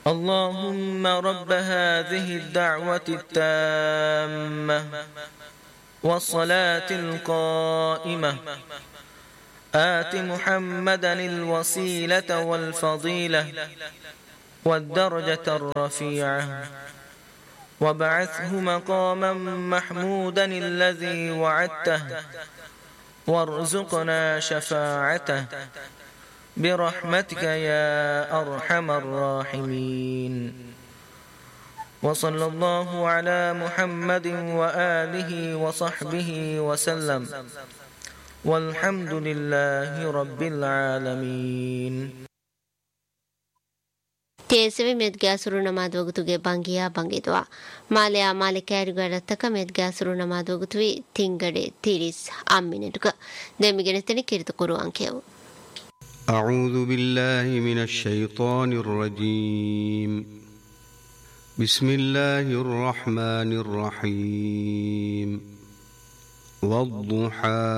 اللهم رب هذه الدعوة التامة والصلاة القائمة آت محمدا الوسيلة والفضيلة والدرجة الرفيعة وابعثه مقاما محمودا الذي وعدته وارزقنا شفاعته برحمتك يا أرحم الراحمين. وصلى الله على محمد وآله وصحبه وسلم والحمد لله رب العالمين. තේසෙවි මෙද්ගෑසුරු නමාදවගතුගේ බංගියා බංගිදවා මාලයා මාලිකෑරිගඩත්තක මෙද්ගෑසුරු නමාදවගතුවී තිංගඩේ තිරිස් අම්මිනටුක දෙමිගෙනතෙන කිරිතු කුරුවන්කෙව්. أعوذ بالله من الشيطان الرجيم. بسم الله الرحمن الرحيم. والضحى